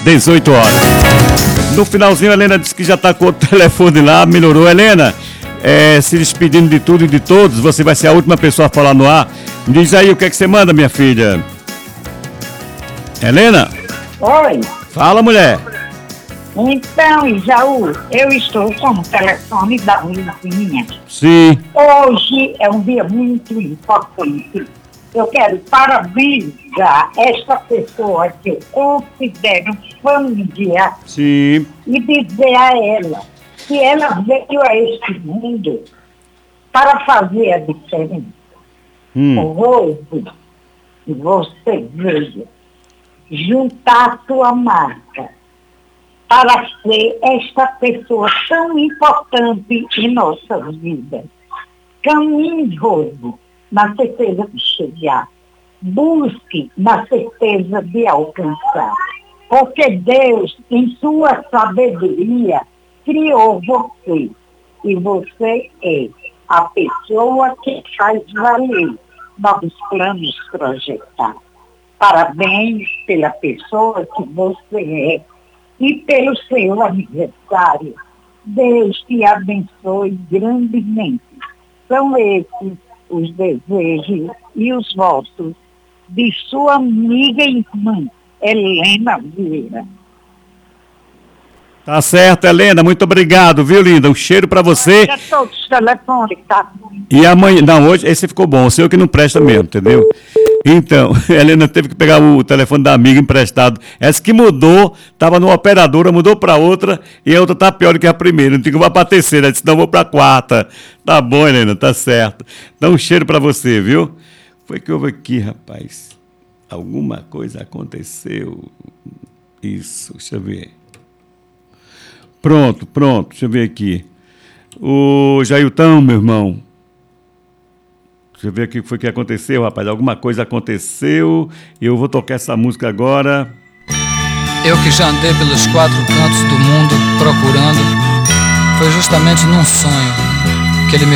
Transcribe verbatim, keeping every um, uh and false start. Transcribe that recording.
dezoito horas. No finalzinho, a Helena disse que já está com o telefone lá, melhorou. Helena, é, se despedindo de tudo e de todos, você vai ser a última pessoa a falar no ar. Diz aí o que é que você manda, minha filha. Helena? Oi. Fala, mulher. Então, Isaú, eu estou com o telefone da vizinha. Sim. Hoje é um dia muito importante. Eu quero parabenizar esta pessoa que eu considero familiar. Sim. E dizer a ela que ela veio a este mundo para fazer a diferença. Hum. Hoje, você veio juntar a sua marca para ser esta pessoa tão importante em nossas vidas. Caminhe hoje na certeza de chegar. Busque na certeza de alcançar. Porque Deus, em sua sabedoria, criou você. E você é a pessoa que faz valer novos planos projetar. Parabéns pela pessoa que você é e pelo seu aniversário. Deus te abençoe grandemente. São esses os desejos e os votos de sua amiga e irmã, Helena Vieira. Tá certo, Helena, muito obrigado, viu, linda? Um cheiro pra você. Já todos os telefones, tá? E amanhã, não, hoje esse ficou bom, o seu que não presta mesmo, entendeu? Então, a Helena teve que pegar o telefone da amiga emprestado. Essa que mudou, estava numa operadora, mudou para outra, e a outra tá pior do que a primeira. Não tem que vá para a terceira, disse, não, vou para a quarta. Tá bom, Helena, tá certo. Dá um cheiro para você, viu? Foi que houve aqui, rapaz. Alguma coisa aconteceu. Isso, deixa eu ver. Pronto, pronto, deixa eu ver aqui. O Jailton, meu irmão. Deixa eu ver aqui o que foi que aconteceu, rapaz. Alguma coisa aconteceu. Eu vou tocar essa música agora. Eu que já andei pelos quatro cantos do mundo procurando, foi justamente num sonho